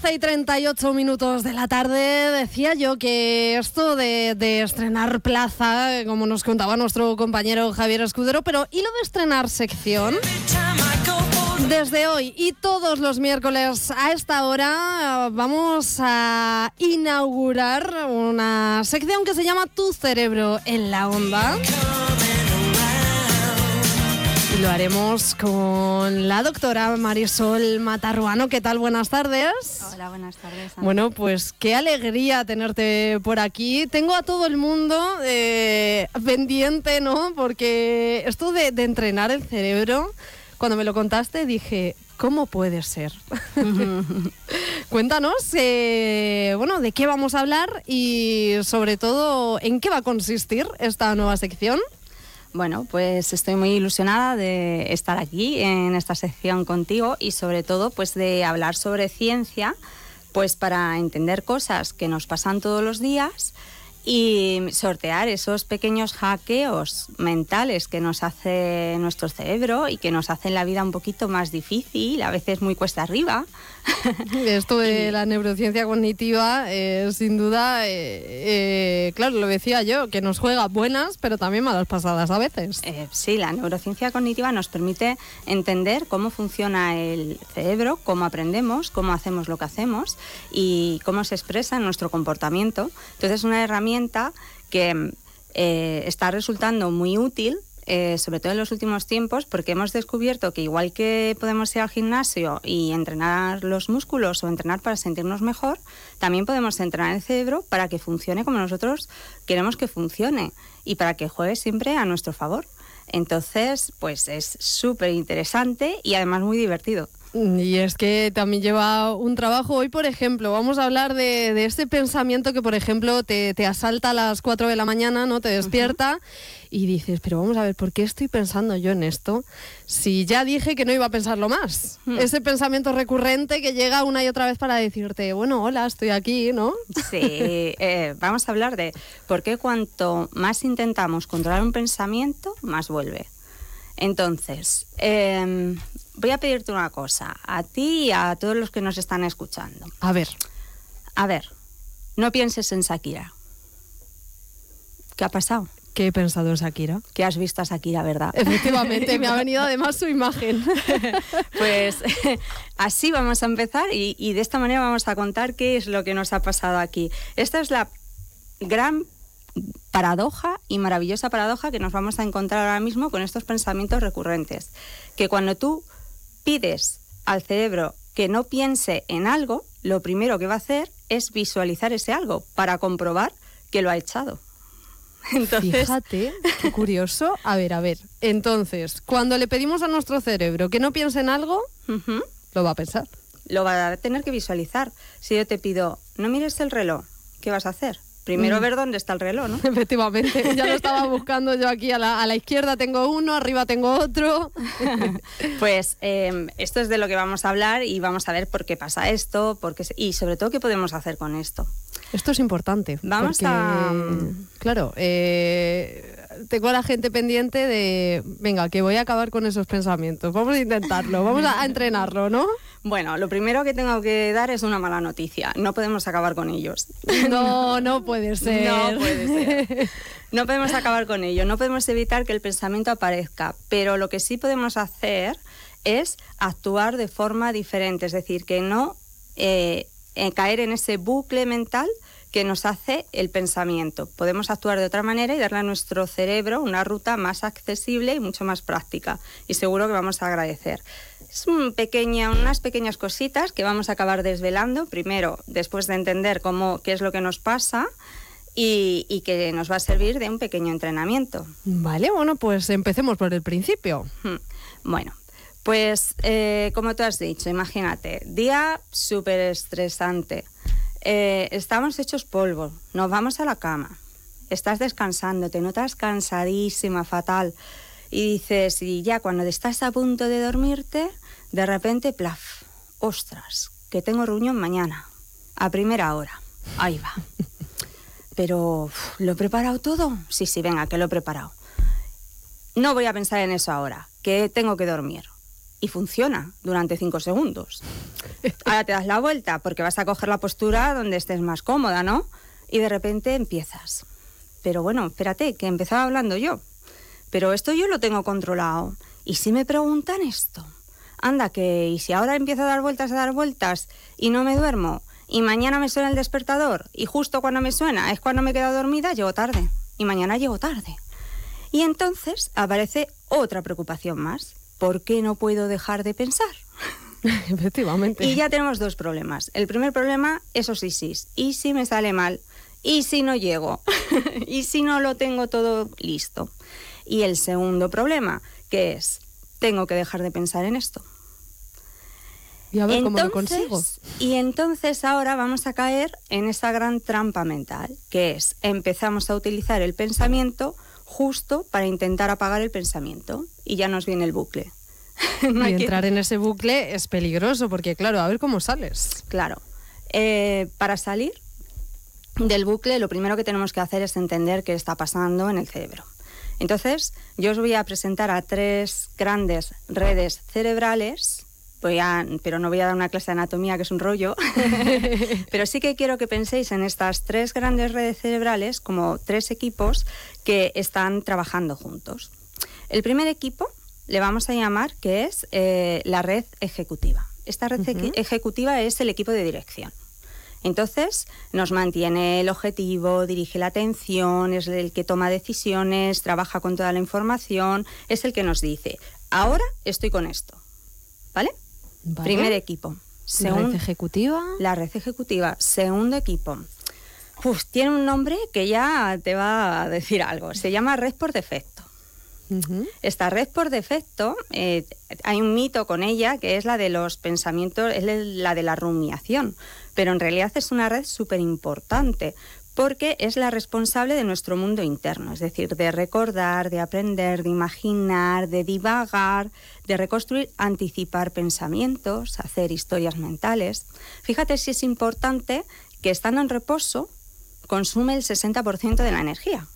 11:38 de la tarde. Decía yo que esto de estrenar plaza, como nos contaba nuestro compañero Javier Escudero, pero ¿y lo de estrenar sección? Desde hoy y todos los miércoles a esta hora vamos a inaugurar una sección que se llama Tu cerebro en la onda. Y lo haremos con la doctora Marisol Matarruano. ¿Qué tal? Buenas tardes. Hola, buenas tardes, Ana. Bueno, pues qué alegría tenerte por aquí. Tengo a todo el mundo pendiente, ¿no? Porque esto de entrenar el cerebro, cuando me lo contaste dije, ¿cómo puede ser? Cuéntanos, bueno, de qué vamos a hablar y sobre todo, ¿en qué va a consistir esta nueva sección? Bueno, pues estoy muy ilusionada de estar aquí en esta sección contigo y sobre todo pues de hablar sobre ciencia, pues para entender cosas que nos pasan todos los días y sortear esos pequeños hackeos mentales que nos hace nuestro cerebro y que nos hacen la vida un poquito más difícil, a veces muy cuesta arriba. Esto de la neurociencia cognitiva, sin duda, claro, lo decía yo, que nos juega buenas, pero también malas pasadas a veces. Sí, la neurociencia cognitiva nos permite entender cómo funciona el cerebro, cómo aprendemos, cómo hacemos lo que hacemos y cómo se expresa en nuestro comportamiento. Entonces es una herramienta que está resultando muy útil, sobre todo en los últimos tiempos, porque hemos descubierto que igual que podemos ir al gimnasio y entrenar los músculos o entrenar para sentirnos mejor, también podemos entrenar el cerebro para que funcione como nosotros queremos que funcione y para que juegue siempre a nuestro favor. Entonces, pues es súper interesante y además muy divertido. Y es que también lleva un trabajo. Hoy, por ejemplo, vamos a hablar de este pensamiento que, por ejemplo, te asalta a las 4 de la mañana, ¿no? Te despierta y dices, pero vamos a ver, ¿por qué estoy pensando yo en esto? Si ya dije que no iba a pensarlo más. Ese pensamiento recurrente que llega una y otra vez para decirte, bueno, hola, estoy aquí, ¿no? Sí, vamos a hablar de por qué cuanto más intentamos controlar un pensamiento, más vuelve. Entonces, voy a pedirte una cosa, a ti y a todos los que nos están escuchando. A ver, no pienses en Shakira. ¿Qué ha pasado? ¿qué he pensado en Shakira? Que has visto a Shakira, ¿verdad? Efectivamente, me ha venido además su imagen. Pues así vamos a empezar y de esta manera vamos a contar qué es lo que nos ha pasado aquí. Esta es la gran paradoja y maravillosa paradoja que nos vamos a encontrar ahora mismo con estos pensamientos recurrentes. Que cuando tú pides al cerebro que no piense en algo, lo primero que va a hacer es visualizar ese algo para comprobar que lo ha echado. Entonces... Fíjate, qué curioso. A ver. Entonces, cuando le pedimos a nuestro cerebro que no piense en algo, lo va a pensar. Lo va a tener que visualizar. Si yo te pido, no mires el reloj, ¿qué vas a hacer? Primero ver dónde está el reloj, ¿no? Efectivamente, ya lo estaba buscando yo aquí. A la izquierda tengo uno, arriba tengo otro. Pues esto es de lo que vamos a hablar y vamos a ver por qué pasa esto y sobre todo qué podemos hacer con esto. Esto es importante. Claro, tengo a la gente pendiente de, venga, que voy a acabar con esos pensamientos. Vamos a intentarlo, vamos a entrenarlo, ¿no? Bueno, lo primero que tengo que dar es una mala noticia. No podemos acabar con ellos. No puede ser. No puede ser. No podemos acabar con ellos. No podemos evitar que el pensamiento aparezca. Pero lo que sí podemos hacer es actuar de forma diferente. Es decir, que no caer en ese bucle mental que nos hace el pensamiento. Podemos actuar de otra manera y darle a nuestro cerebro una ruta más accesible y mucho más práctica. Y seguro que vamos a agradecer. Es unas pequeñas cositas que vamos a acabar desvelando. Primero, después de entender qué es lo que nos pasa y que nos va a servir de un pequeño entrenamiento. Vale, bueno, pues empecemos por el principio. Bueno, pues como tú has dicho, imagínate, día súper estresante. Estamos hechos polvo, nos vamos a la cama, estás descansando, te notas cansadísima, fatal, y dices, y ya cuando estás a punto de dormirte, de repente, plaf, ostras, que tengo reunión mañana, a primera hora, ahí va. Pero, ¿lo he preparado todo? Sí, venga, que lo he preparado. No voy a pensar en eso ahora, que tengo que dormir. y funciona durante 5 segundos. Ahora te das la vuelta porque vas a coger la postura donde estés más cómoda, ¿no? Y de repente empiezas. Pero bueno, espérate, que empezaba hablando yo. Pero esto yo lo tengo controlado. ¿Y si me preguntan esto? Anda, que ¿y si ahora empiezo a dar vueltas y no me duermo? Y mañana me suena el despertador y justo cuando me suena es cuando me he quedado dormida, llego tarde. Y mañana llego tarde. Y entonces aparece otra preocupación más. ¿Por qué no puedo dejar de pensar? Efectivamente. Y ya tenemos 2 problemas. El primer problema, esos sí. ¿Y si me sale mal? ¿Y si no llego? ¿Y si no lo tengo todo listo? Y el segundo problema, que es, tengo que dejar de pensar en esto. Y a ver cómo lo consigo. Y entonces ahora vamos a caer en esa gran trampa mental, que es, empezamos a utilizar el pensamiento justo para intentar apagar el pensamiento. Y ya nos viene el bucle. Y entrar en ese bucle es peligroso, porque claro, a ver cómo sales. Claro. Para salir del bucle, lo primero que tenemos que hacer es entender qué está pasando en el cerebro. Entonces, yo os voy a presentar a 3 grandes redes cerebrales, pero no voy a dar una clase de anatomía, que es un rollo, pero sí que quiero que penséis en estas 3 grandes redes cerebrales como 3 equipos que están trabajando juntos. El primer equipo le vamos a llamar que es la red ejecutiva. Esta red ejecutiva es el equipo de dirección. Entonces, nos mantiene el objetivo, dirige la atención, es el que toma decisiones, trabaja con toda la información, es el que nos dice, ahora estoy con esto, ¿vale? Primer equipo. ¿La red ejecutiva? La red ejecutiva. Segundo equipo. Tiene un nombre que ya te va a decir algo. Se llama red por defecto. Esta red por defecto, hay un mito con ella que es la de los pensamientos, es la de la rumiación, pero en realidad es una red súper importante porque es la responsable de nuestro mundo interno, es decir, de recordar, de aprender, de imaginar, de divagar, de reconstruir, anticipar pensamientos, hacer historias mentales. Fíjate si es importante que estando en reposo consume el 60% de la energía.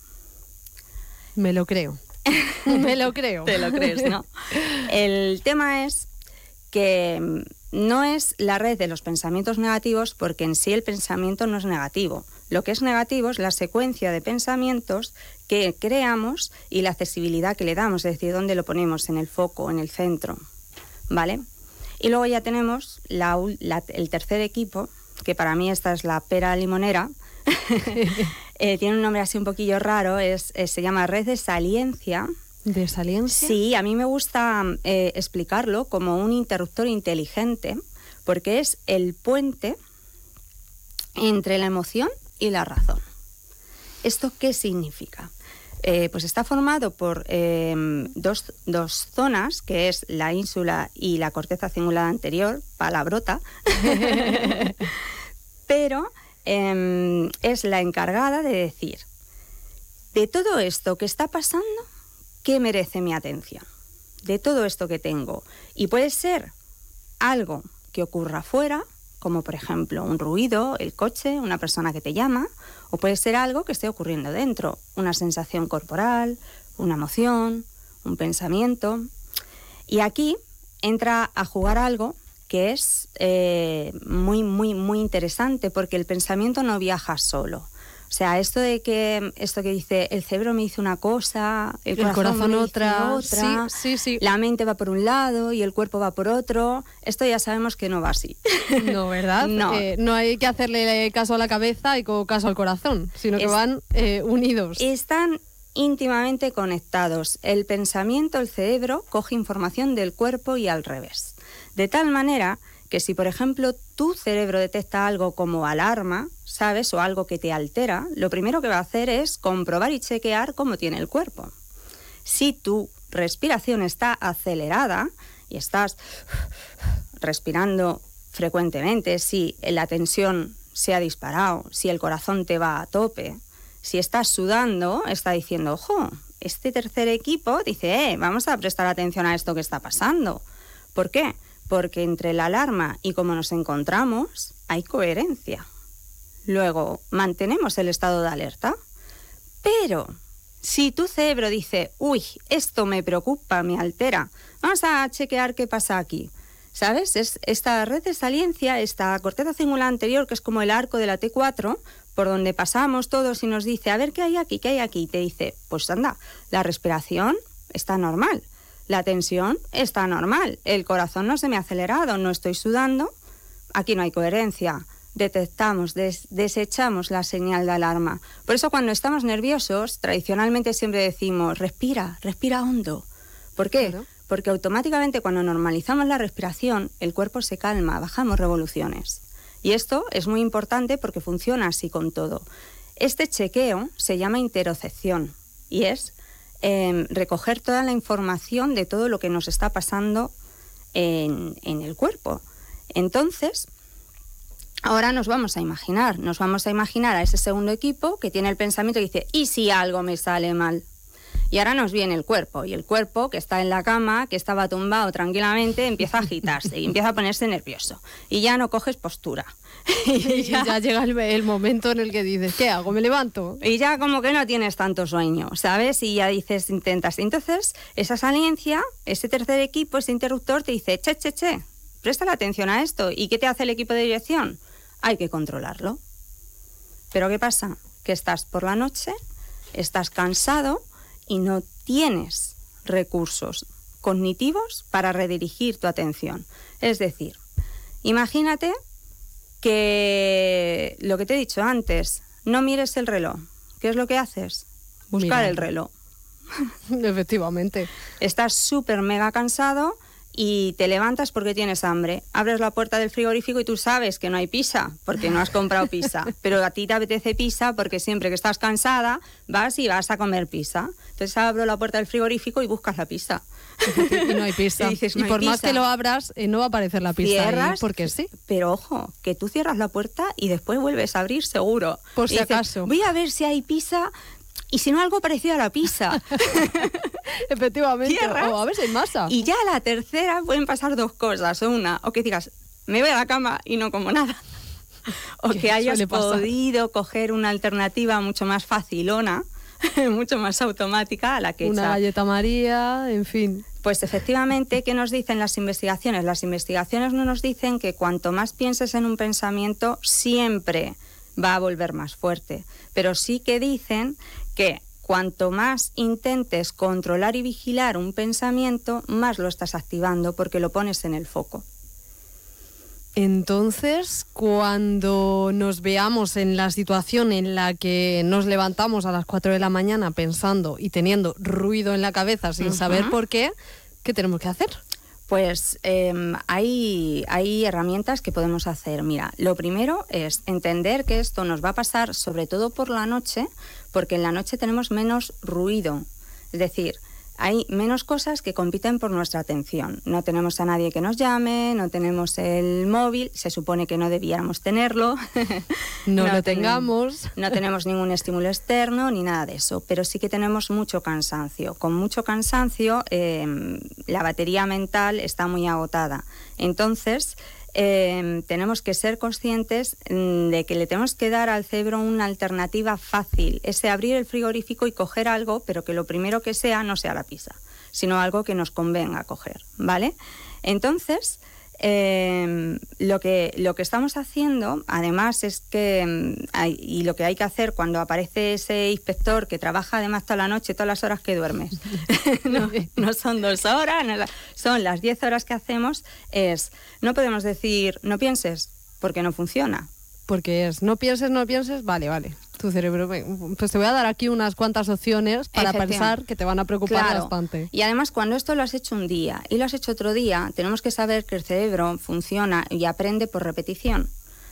Me lo creo. Me lo creo. Te lo crees, ¿no? El tema es que no es la red de los pensamientos negativos porque en sí el pensamiento no es negativo. Lo que es negativo es la secuencia de pensamientos que creamos y la accesibilidad que le damos, es decir, dónde lo ponemos, en el foco, en el centro, ¿vale? Y luego ya tenemos el tercer equipo, que para mí esta es la pera limonera. Tiene un nombre así un poquillo raro, se llama red de saliencia. ¿De saliencia? Sí, a mí me gusta explicarlo como un interruptor inteligente, porque es el puente entre la emoción y la razón. ¿Esto qué significa? Pues está formado por dos zonas, que es la ínsula y la corteza cingulada anterior, palabrota, pero es la encargada de decir, de todo esto que está pasando, ¿qué merece mi atención? De todo esto que tengo. Y puede ser algo que ocurra afuera, como por ejemplo un ruido, el coche, una persona que te llama, o puede ser algo que esté ocurriendo dentro, una sensación corporal, una emoción, un pensamiento. Y aquí entra a jugar algo que es muy, muy, muy interesante, porque el pensamiento no viaja solo. O sea, esto que dice, el cerebro me dice una cosa, el corazón otra, sí. La mente va por un lado y el cuerpo va por otro. Esto ya sabemos que no va así. No, ¿verdad? No. No hay que hacerle caso a la cabeza y caso al corazón, sino que van unidos. Están íntimamente conectados. El pensamiento, el cerebro, coge información del cuerpo y al revés. De tal manera que si, por ejemplo, tu cerebro detecta algo como alarma, ¿sabes? O algo que te altera, lo primero que va a hacer es comprobar y chequear cómo tiene el cuerpo. Si tu respiración está acelerada y estás respirando frecuentemente, si la tensión se ha disparado, si el corazón te va a tope, si estás sudando, está diciendo, ojo, este tercer equipo dice, vamos a prestar atención a esto que está pasando. ¿Por qué? Porque entre la alarma y cómo nos encontramos hay coherencia. Luego, mantenemos el estado de alerta, pero Si tu cerebro dice, uy, esto me preocupa, me altera, vamos a chequear qué pasa aquí. ¿Sabes? Es esta red de saliencia, esta corteza cingulada anterior, que es como el arco de la T4, por donde pasamos todos y nos dice, a ver qué hay aquí, qué hay aquí. Y te dice, pues anda, la respiración está normal, la tensión está normal, el corazón no se me ha acelerado, no estoy sudando, aquí no hay coherencia. Detectamos, desechamos la señal de alarma. Por eso cuando estamos nerviosos, tradicionalmente siempre decimos, respira hondo. ¿Por qué? Claro. Porque automáticamente cuando normalizamos la respiración, el cuerpo se calma, bajamos revoluciones. Y esto es muy importante porque funciona así con todo. Este chequeo se llama interocepción y es recoger toda la información de todo lo que nos está pasando en el cuerpo. Entonces, ahora nos vamos a imaginar a ese segundo equipo que tiene el pensamiento y dice, ¿y si algo me sale mal? Y ahora nos viene el cuerpo, y el cuerpo, que está en la cama, que estaba tumbado tranquilamente, empieza a agitarse y empieza a ponerse nervioso. Y ya no coges postura. Y ya llega el momento en el que dices, ¿qué hago? ¿Me levanto? Y ya como que no tienes tanto sueño, ¿sabes? Y ya dices, intentas. Entonces, esa saliencia, ese tercer equipo, ese interruptor te dice, che, presta la atención a esto. ¿Y qué te hace el equipo de dirección? Hay que controlarlo. Pero ¿qué pasa? Que estás por la noche, estás cansado y no tienes recursos cognitivos para redirigir tu atención. Es decir, imagínate que lo que te he dicho antes, no mires el reloj. ¿Qué es lo que haces? Buscar el reloj. Efectivamente. Estás súper mega cansado y te levantas porque tienes hambre. Abres la puerta del frigorífico y tú sabes que no hay pizza, porque no has comprado pizza. Pero a ti te apetece pizza porque siempre que estás cansada vas y vas a comer pizza. Entonces abro la puerta del frigorífico y buscas la pizza. Y no hay pizza. Y dices, y por más que lo abras, no va a aparecer la pizza. Cierras, ahí, porque sí. Pero ojo, que tú cierras la puerta y después vuelves a abrir seguro. Por si acaso. Voy a ver si hay pizza. Y si no, algo parecido a la pizza. Efectivamente. O a ver si hay masa. Y ya a la tercera pueden pasar dos cosas. O que digas, me voy a la cama y no como nada. O que hayas podido coger una alternativa mucho más facilona, mucho más automática a la que una galleta María, en fin. Pues efectivamente, ¿qué nos dicen las investigaciones? Las investigaciones no nos dicen que cuanto más pienses en un pensamiento, siempre va a volver más fuerte. Pero sí que dicen que cuanto más intentes controlar y vigilar un pensamiento, más lo estás activando porque lo pones en el foco. Entonces, cuando nos veamos en la situación en la que nos levantamos a las 4 de la mañana pensando y teniendo ruido en la cabeza sin saber por qué, ¿qué tenemos que hacer? Pues hay herramientas que podemos hacer. Mira, lo primero es entender que esto nos va a pasar sobre todo por la noche, porque en la noche tenemos menos ruido. Es decir, hay menos cosas que compiten por nuestra atención. No tenemos a nadie que nos llame, no tenemos el móvil, se supone que no debíamos tenerlo. No lo tengamos. No tenemos ningún estímulo externo ni nada de eso, pero sí que tenemos mucho cansancio. Con mucho cansancio la batería mental está muy agotada. Entonces tenemos que ser conscientes de que le tenemos que dar al cerebro una alternativa fácil, ese abrir el frigorífico y coger algo, pero que lo primero que sea no sea la pizza, sino algo que nos convenga coger, ¿vale? Entonces, lo que estamos haciendo, además, es que y lo que hay que hacer cuando aparece ese inspector que trabaja además toda la noche, todas las horas que duermes, no son 2 horas, son las 10 horas que hacemos, no podemos decir no pienses, porque no funciona. Porque no pienses, vale. Tu cerebro, pues te voy a dar aquí unas cuantas opciones para pensar que te van a preocupar bastante. Y además, cuando esto lo has hecho un día y lo has hecho otro día, tenemos que saber que el cerebro funciona y aprende por repetición.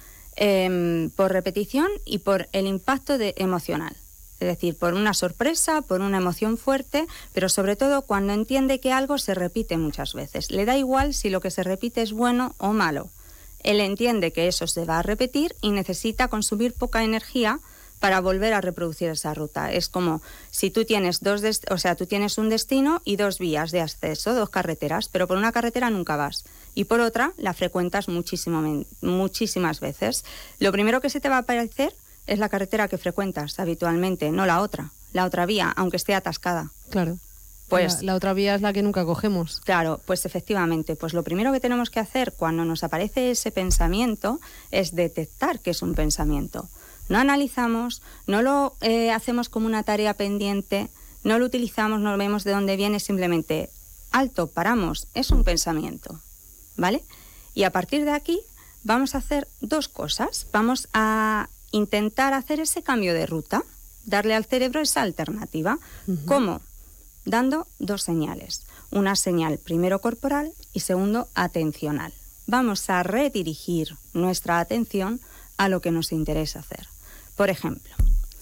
Por repetición y por el impacto emocional. Es decir, por una sorpresa, por una emoción fuerte, pero sobre todo cuando entiende que algo se repite muchas veces. Le da igual si lo que se repite es bueno o malo. Él entiende que eso se va a repetir y necesita consumir poca energía para volver a reproducir esa ruta. Es como si tú tienes tú tienes un destino y 2 vías de acceso, 2 carreteras, pero por una carretera nunca vas y por otra la frecuentas muchísimas veces. Lo primero que se te va a aparecer es la carretera que frecuentas habitualmente, no la otra. la otra vía, aunque esté atascada. Claro. Pues la otra vía es la que nunca cogemos. Claro, pues efectivamente, pues lo primero que tenemos que hacer cuando nos aparece ese pensamiento es detectar que es un pensamiento. No analizamos, no lo hacemos como una tarea pendiente, no lo utilizamos, no vemos de dónde viene, simplemente alto, paramos, es un pensamiento, ¿vale? Y a partir de aquí vamos a hacer dos cosas. Vamos a intentar hacer ese cambio de ruta, darle al cerebro esa alternativa. ¿Cómo? Dando dos señales. Una señal primero corporal y segundo atencional. Vamos a redirigir nuestra atención a lo que nos interesa hacer. Por ejemplo,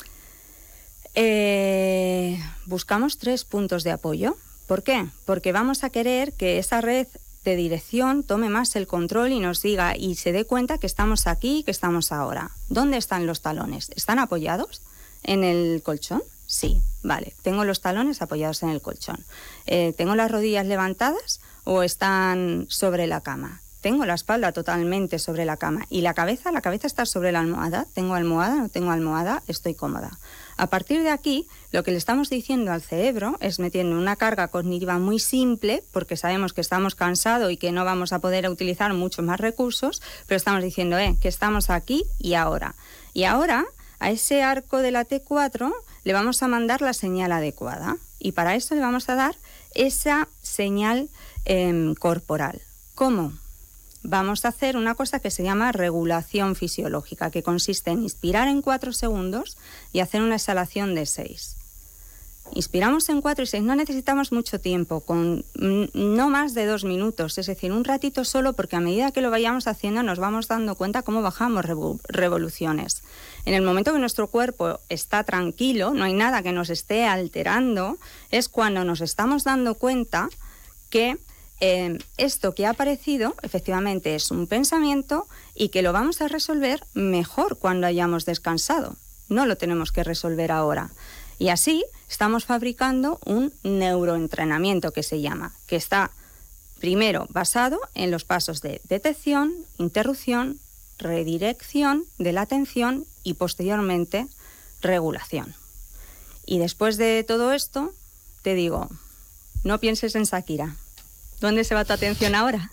buscamos 3 puntos de apoyo. ¿Por qué? Porque vamos a querer que esa red de dirección tome más el control y nos diga y se dé cuenta que estamos aquí y que estamos ahora. ¿Dónde están los talones? ¿Están apoyados en el colchón? Sí, vale. ¿Tengo los talones apoyados en el colchón? ¿Tengo las rodillas levantadas o están sobre la cama? Tengo la espalda totalmente sobre la cama. ¿Y la cabeza? ¿La cabeza está sobre la almohada? ¿Tengo almohada? ¿No tengo almohada? Estoy cómoda. A partir de aquí, lo que le estamos diciendo al cerebro es metiendo una carga cognitiva muy simple, porque sabemos que estamos cansados y que no vamos a poder utilizar muchos más recursos, pero estamos diciendo que estamos aquí y ahora. Y ahora, a ese arco de la T4 le vamos a mandar la señal adecuada. Y para eso le vamos a dar esa señal corporal. ¿Cómo? Vamos a hacer una cosa que se llama regulación fisiológica, que consiste en inspirar en 4 segundos y hacer una exhalación de 6. Inspiramos en 4 y 6, no necesitamos mucho tiempo, con no más de 2 minutos, es decir, un ratito solo, porque a medida que lo vayamos haciendo nos vamos dando cuenta cómo bajamos revoluciones. En el momento que nuestro cuerpo está tranquilo, no hay nada que nos esté alterando, es cuando nos estamos dando cuenta que esto que ha aparecido efectivamente es un pensamiento y que lo vamos a resolver mejor cuando hayamos descansado. No lo tenemos que resolver ahora. Y así estamos fabricando un neuroentrenamiento que se llama, que está primero basado en los pasos de detección, interrupción, redirección de la atención y posteriormente regulación. Y después de todo esto, te digo, no pienses en Shakira. ¿Dónde se va tu atención ahora?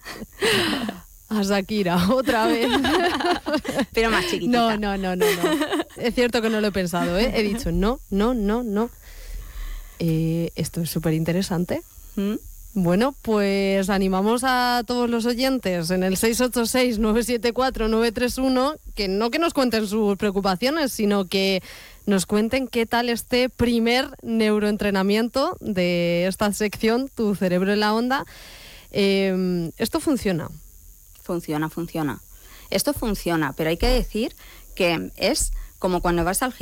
A Shakira, otra vez. Pero más chiquitita. No. Es cierto que no lo he pensado, ¿eh? He dicho no. Esto es súper interesante. Bueno, pues animamos a todos los oyentes en el 686-974-931 que nos cuenten sus preocupaciones, sino que nos cuenten qué tal este primer neuroentrenamiento de esta sección, Tu cerebro en la onda. ¿Esto funciona? Funciona. Esto funciona, pero hay que decir que es como cuando vas al gimnasio.